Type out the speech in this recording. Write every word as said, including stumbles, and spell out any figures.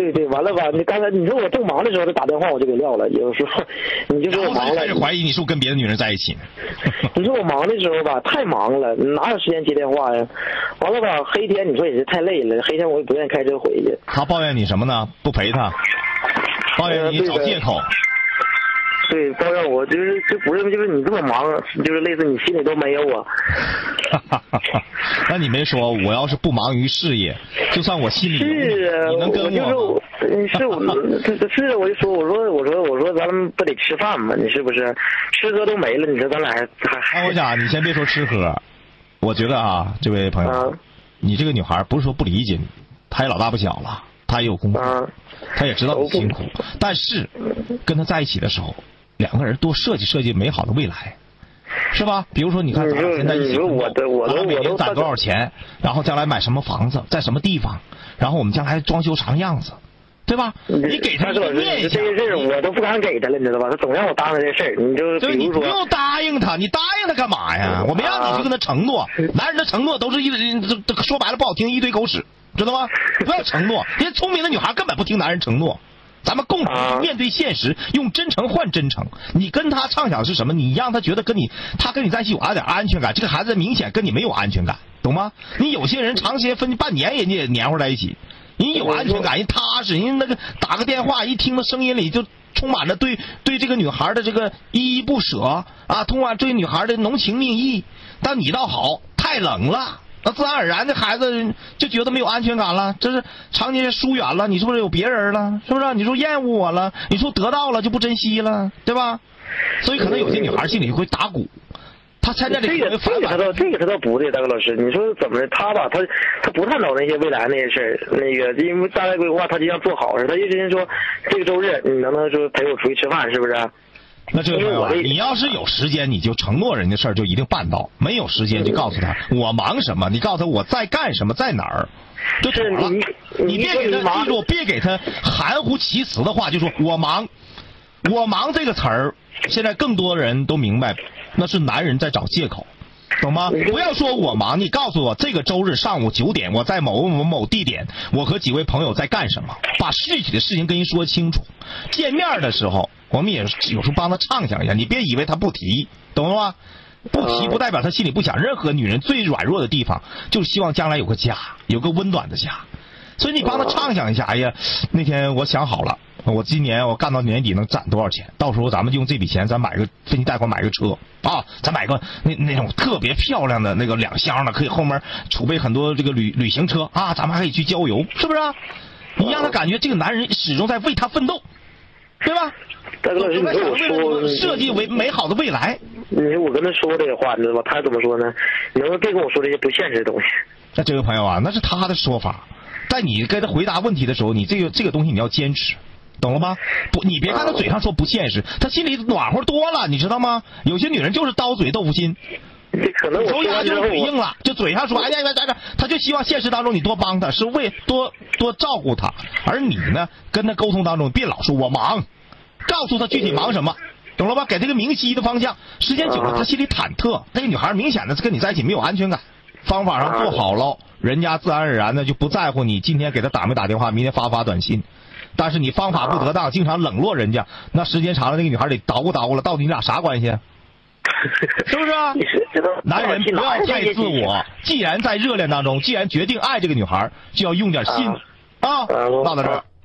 对对，完了吧？你刚才你说我正忙的时候，他打电话我就给撂了。有时候你就说我忙了， 开始怀疑你是不是跟别的女人在一起呢？ 你说我忙的时候吧，太忙了，哪有时间接电话呀？完了吧，黑天你说也是太累了，黑天我也不愿意开车回去。 他抱怨你什么呢？不陪他，抱怨你找借口。 对，抱怨我就是就不是就是你这么忙，就是类似你心里都没有我。 那你没说我要是不忙于事业，就算我心里有你， 是啊， 你能跟我？ 是我是我就说我说我说我说咱们不得吃饭吗？你是不是吃喝都没了？你说咱俩还还？ 那我想你先别说吃喝，我觉得啊，这位朋友，啊、你这个女孩不是说不理解你，她也老大不小了，她也有工作，啊、她也知道你辛苦，但是跟她在一起的时候。两个人多设计设计美好的未来，是吧？比如说，你看咱俩现在一起工作，咱们每年攒多少钱，然后将来买什么房子，在什么地方，然后我们将来装修啥样子，对吧？你给他一个念想， 这些事我都不敢给他了，你知道吧？他总让我答应这事儿，你就就你不用答应他，你答应他干嘛呀？我没让你去跟他承诺，男人的承诺都是一说白了不好听，一堆狗屎，知道吗？不要承诺，因为聪明的女孩根本不听男人承诺。咱们共同面对现实，用真诚换真诚。你跟他畅想是什么？你让他觉得跟你，他跟你在一起有点安全感。这个孩子明显跟你没有安全感，懂吗？你有些人长时间分半年，人家也黏糊在一起，人有安全感，人踏实，人那个打个电话，一听他声音里就充满了对对这个女孩的这个依依不舍啊，充满对女孩的浓情蜜意。但你倒好，太冷了。那自然而然的孩子就觉得没有安全感了，这是常年疏远了，你是不是有别人了？是不是？你说厌恶我了，你说得到了就不珍惜了，对吧？所以可能有些女孩心里会打鼓，她参加这个这个他倒这个他倒不对，大哥老师，你说怎么的？他吧，他他不探讨那些未来那些事儿，那个因为大概规划他就像做好似的，他一直说这个周日你能不能说陪我出去吃饭，是不是？ 那这个朋友，你要是有时间，你就承诺人家事儿就一定办到；没有时间，就告诉他我忙什么，你告诉他我在干什么，在哪儿，就妥了。你别给他记住，别给他含糊其辞的话，就说我忙，我忙这个词儿，现在更多人都明白，那是男人在找借口。懂吗？不要说我忙，你告诉我这个周日上午九点，我在某某某地点，我和几位朋友在干什么，把具体的事情跟人说清楚。见面的时候，我们也有时候帮他畅想一下，你别以为他不提，懂了吗？不提不代表他心里不想。任何女人最软弱的地方，就是希望将来有个家，有个温暖的家。所以你帮他畅想一下，哎呀，那天我想好了。我今年我干到年底能攒多少钱？到时候咱们就用这笔钱，咱买个分期贷款买个车啊，咱买个那那种特别漂亮的那个两厢的，可以后面储备很多这个旅旅行车啊，咱们还可以去郊游，是不是、啊？你让他感觉这个男人始终在为他奋斗，对吧？ 大哥老师，你跟我说设计为美好的未来。 你说我跟他说这个话，你知道吧？他怎么说呢？你能不能别跟我说这些不现实的东西？ 那这位朋友啊，那是他的说法，在你跟他回答问题的时候，你这个这个东西你要坚持。懂了吗？不，你别看他嘴上说不现实，他心里暖和多了，你知道吗？有些女人就是刀嘴豆腐心， 可能我头牙就是嘴硬了，就嘴上说哎呀呀呀，他就希望现实当中你多帮他，是为多多照顾他，而你呢，跟他沟通当中别老说我忙，告诉他具体忙什么，懂了吧？给他个明晰的方向，时间久了他心里忐忑，这个女孩明显的跟你在一起没有安全感。方法上做好了，人家自然而然的就不在乎你今天给他打没打电话，明天发发短信。但是你方法不得当，经常冷落人家，那时间长了，那个女孩得捣鼓捣鼓了，到底你俩啥关系？是不是啊？男人不要太自我，既然在热恋当中，既然决定爱这个女孩，就要用点心啊。到到这儿。